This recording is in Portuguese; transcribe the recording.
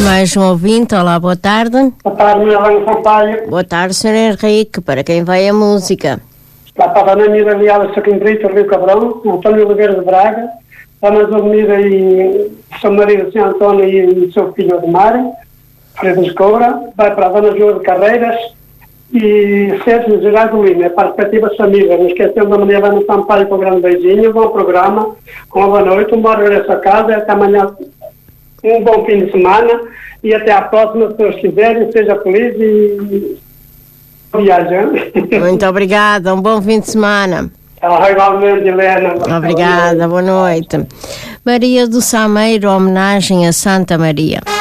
Mais um ouvinte, olá, boa tarde. Boa tarde, minha Helena Sampaio. Boa tarde, Sr. Henrique, para quem vai a música? Lá para a Dona Mira Leal, Sacrim Brito, Rio Cabrão, Antônio Oliveira de Braga, Dona Zomira e São Maria de São Antônio e seu filho Ademar, Freire de Coura, vai para a Dona Joa de Carreiras e Sérgio Gerardo Lima, para as respectivas famílias. Não esquecendo da Maria Helena Sampaio com um grande beijinho, bom programa, uma boa noite, um bom regresso a casa, até amanhã, um bom fim de semana e até à próxima, se Deus quiser, seja feliz e viajando. Muito obrigada, um bom fim de semana. Igualmente, Helena. Obrigada, boa noite. Maria do Sameiro, homenagem a Santa Maria.